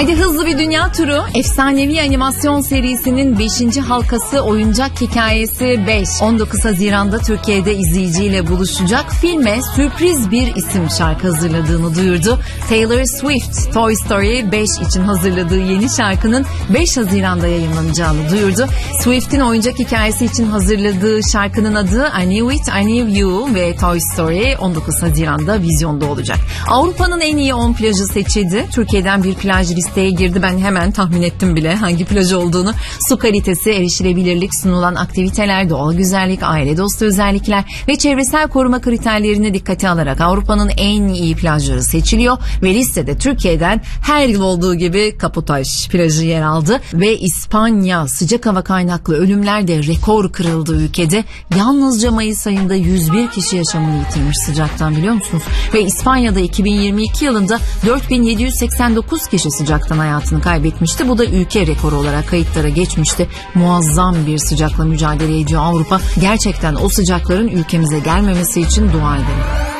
Haydi hızlı bir dünya turu. Efsanevi animasyon serisinin 5. halkası Oyuncak Hikayesi 5. 19 Haziran'da Türkiye'de izleyiciyle buluşacak. Filme sürpriz bir isim şarkı hazırladığını duyurdu. Taylor Swift, Toy Story 5 için hazırladığı yeni şarkının 5 Haziran'da yayınlanacağını duyurdu. Swift'in Oyuncak Hikayesi için hazırladığı şarkının adı I Knew It, I Knew You ve Toy Story 19 Haziran'da vizyonda olacak. Avrupa'nın en iyi 10 plajı seçildi. Türkiye'den bir plaj listeye girdi. Ben hemen tahmin ettim bile hangi plaj olduğunu. Su kalitesi, erişilebilirlik, sunulan aktiviteler, doğal güzellik, aile dostu özellikler ve çevresel koruma kriterlerini dikkate alarak Avrupa'nın en iyi plajları seçiliyor ve listede Türkiye'den her yıl olduğu gibi Kaputaj plajı yer aldı ve İspanya sıcak hava kaynaklı ölümlerde rekor kırıldı ülkede. Yalnızca Mayıs ayında 101 kişi yaşamını yitirmiş sıcaktan, biliyor musunuz? Ve İspanya'da 2022 yılında 4789 kişi sıcaktan hayatını kaybetmişti. Bu da ülke rekoru olarak kayıtlara geçmişti. Muazzam bir sıcakla mücadele ediyor Avrupa. Gerçekten o sıcakların ülkemize gelmemesi için dua edelim.